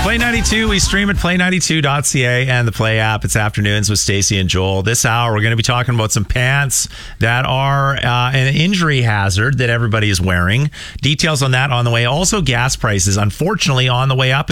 Play 92. We stream at play92.ca and the Play app. It's Afternoons with Stacey and Joel. This hour, we're going to be talking about some pants that are an injury hazard that everybody is wearing. Details on that on the way. Also, gas prices, unfortunately, on the way up.